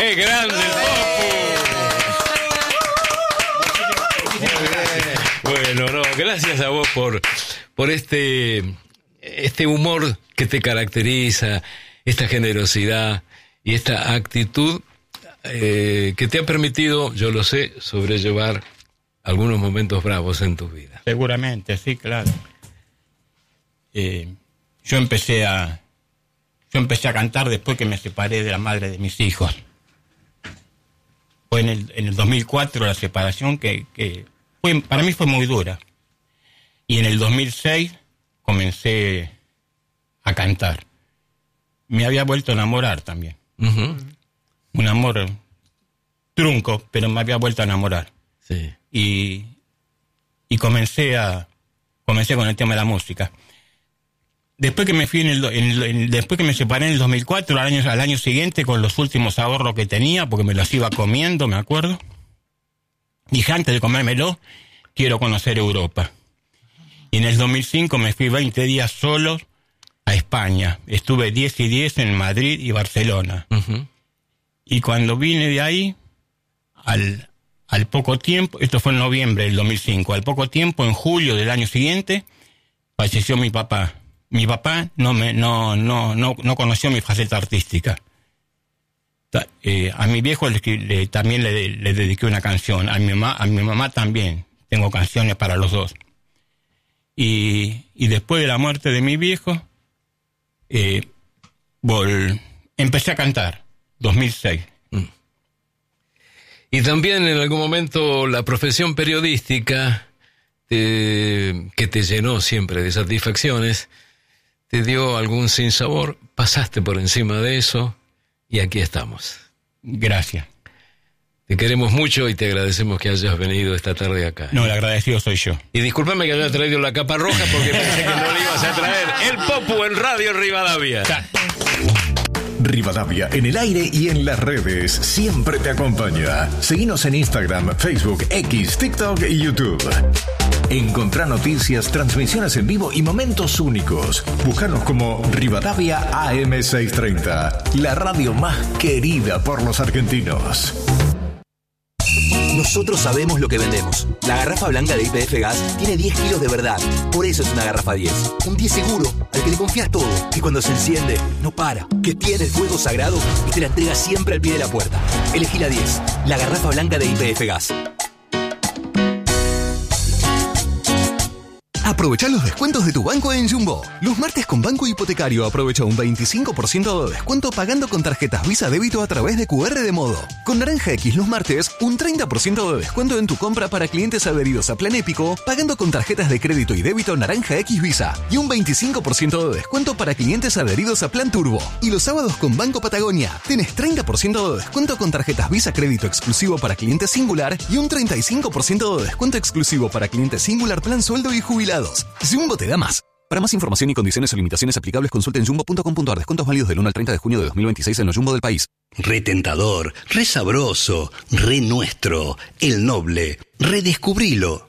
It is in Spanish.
¡Qué grande el Popu! Bueno, no, gracias a vos por este humor que te caracteriza, esta generosidad y esta actitud que te ha permitido, yo lo sé, sobrellevar algunos momentos bravos en tu vida. Seguramente, sí, claro. Yo empecé a cantar después que me separé de la madre de mis hijos. Fue en el 2004 la separación que para mí fue muy dura. Y en el 2006 comencé a cantar. Me había vuelto a enamorar también. Uh-huh. Un amor trunco, pero me había vuelto a enamorar. Sí. Y comencé con el tema de la música. Después que me fui después que me separé en el 2004, al año siguiente, con los últimos ahorros que tenía, porque me los iba comiendo, me acuerdo, dije, antes de comérmelo, quiero conocer Europa. Y en el 2005 me fui 20 días solo a España. Estuve 10 y 10 en Madrid y Barcelona. Uh-huh. Y cuando vine de ahí, al poco tiempo, esto fue en noviembre del 2005, al poco tiempo, en julio del año siguiente, falleció mi papá. Mi papá no conoció mi faceta artística. A mi viejo también le dediqué una canción, a mi mamá también. Tengo canciones para los dos. Y después de la muerte de mi viejo, empecé a cantar, 2006. Y también en algún momento la profesión periodística, que te llenó siempre de satisfacciones, te dio algún sinsabor, pasaste por encima de eso y aquí estamos. Gracias. Te queremos mucho y te agradecemos que hayas venido esta tarde acá. No, el agradecido soy yo. Y discúlpame que hayas traído la capa roja porque pensé que no le ibas a traer. El Popu en Radio Rivadavia. Rivadavia en el aire y en las redes siempre te acompaña. Seguinos en Instagram, Facebook, X, TikTok y YouTube. Encontrá noticias, transmisiones en vivo y momentos únicos. Búscanos como Rivadavia AM630, la radio más querida por los argentinos. Nosotros sabemos lo que vendemos. La garrafa blanca de YPF Gas tiene 10 kilos de verdad. Por eso es una garrafa 10. Un 10 seguro, al que le confías todo. Que cuando se enciende, no para. Que tiene el fuego sagrado y te la entrega siempre al pie de la puerta. Elegí la 10. La garrafa blanca de YPF Gas. Aprovecha los descuentos de tu banco en Jumbo. Los martes con Banco Hipotecario aprovecha un 25% de descuento pagando con tarjetas Visa Débito a través de QR de Modo. Con Naranja X los martes, un 30% de descuento en tu compra para clientes adheridos a Plan Épico pagando con tarjetas de crédito y débito Naranja X Visa. Y un 25% de descuento para clientes adheridos a Plan Turbo. Y los sábados con Banco Patagonia, tenés 30% de descuento con tarjetas Visa Crédito exclusivo para clientes Singular y un 35% de descuento exclusivo para clientes Singular Plan Sueldo y Jubilado. Jumbo te da más. Para más información y condiciones o limitaciones aplicables, consulte en jumbo.com.ar. Descuentos válidos del 1 al 30 de junio de 2026 en los Jumbo del país. Re tentador, re sabroso, re nuestro, el noble. Redescubrilo.